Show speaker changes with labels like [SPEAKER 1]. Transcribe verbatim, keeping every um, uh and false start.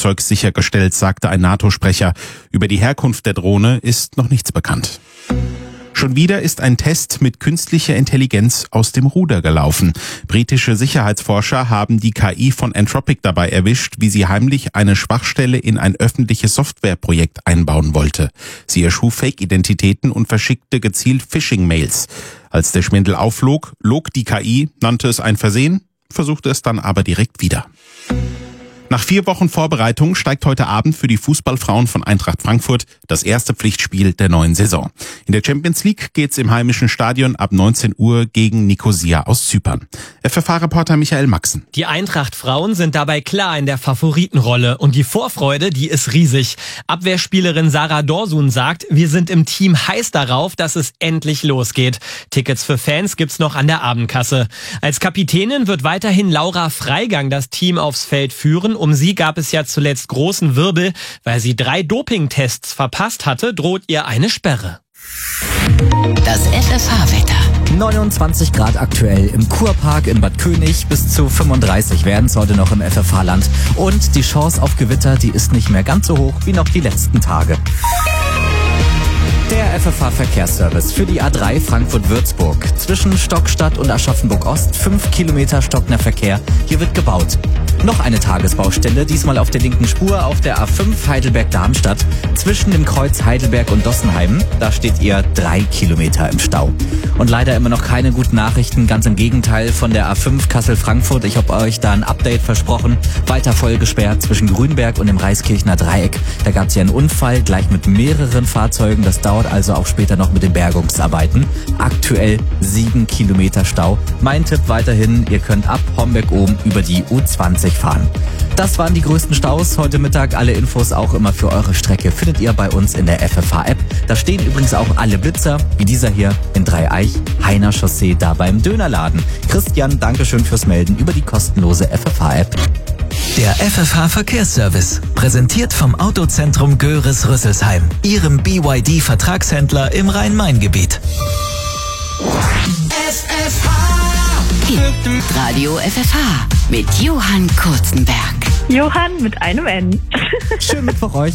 [SPEAKER 1] Flugzeugs sichergestellt, sagte ein NATO-Sprecher. Über die Herkunft der Drohne ist noch nichts bekannt. Schon wieder ist ein Test mit künstlicher Intelligenz aus dem Ruder gelaufen. Britische Sicherheitsforscher haben die K I von Anthropic dabei erwischt, wie sie heimlich eine Schwachstelle in ein öffentliches Softwareprojekt einbauen wollte. Sie erschuf Fake-Identitäten und verschickte gezielt Phishing-Mails. Als der Schwindel aufflog, log die K I, nannte es ein Versehen, versuchte es dann aber direkt wieder. Nach vier Wochen Vorbereitung steigt heute Abend für die Fußballfrauen von Eintracht Frankfurt das erste Pflichtspiel der neuen Saison. In der Champions League geht's im heimischen Stadion ab neunzehn Uhr gegen Nikosia aus Zypern. F F H-Reporter Michael Maxen.
[SPEAKER 2] Die Eintracht-Frauen sind dabei klar in der Favoritenrolle und die Vorfreude, die ist riesig. Abwehrspielerin Sarah Dorsun sagt, wir sind im Team heiß darauf, dass es endlich losgeht. Tickets für Fans gibt's noch an der Abendkasse. Als Kapitänin wird weiterhin Laura Freigang das Team aufs Feld führen. Um sie gab es ja zuletzt großen Wirbel. Weil sie drei Dopingtests verpasst hatte, droht ihr eine Sperre.
[SPEAKER 3] Das F F H-Wetter.
[SPEAKER 4] neunundzwanzig Grad aktuell im Kurpark in Bad König, bis zu fünfunddreißig werden es heute noch im F F H-Land. Und die Chance auf Gewitter, die ist nicht mehr ganz so hoch wie noch die letzten Tage. Der F F H-Verkehrsservice für die A drei Frankfurt-Würzburg. Zwischen Stockstadt und Aschaffenburg-Ost fünf Kilometer stockender Verkehr. Hier wird gebaut. Noch eine Tagesbaustelle, diesmal auf der linken Spur auf der A fünf Heidelberg-Darmstadt. Zwischen dem Kreuz Heidelberg und Dossenheim. Da steht ihr drei Kilometer im Stau. Und leider immer noch keine guten Nachrichten. Ganz im Gegenteil von der A fünf Kassel-Frankfurt. Ich habe euch da ein Update versprochen. Weiter voll gesperrt zwischen Grünberg und dem Reiskirchner Dreieck. Da gab es ja einen Unfall, gleich mit mehreren Fahrzeugen. Das dauert also auch später noch mit den Bergungsarbeiten. Aktuell sieben Kilometer Stau. Mein Tipp weiterhin, ihr könnt ab Homberg oben über die U zwanzig fahren. Das waren die größten Staus heute Mittag. Alle Infos auch immer für eure Strecke findet ihr bei uns in der F F H-App. Da stehen übrigens auch alle Blitzer, wie dieser hier in Dreieich, Heiner Chaussee, da beim Dönerladen. Christian, Dankeschön fürs Melden über die kostenlose F F H-App.
[SPEAKER 5] Der F F H-Verkehrsservice, präsentiert vom Autozentrum Göris-Rüsselsheim, Ihrem B Y D-Vertragshändler im Rhein-Main-Gebiet.
[SPEAKER 3] F F H. Radio F F H mit Johann Kurzenberg.
[SPEAKER 6] Johann mit einem N.
[SPEAKER 4] Schönen Mittwoch euch.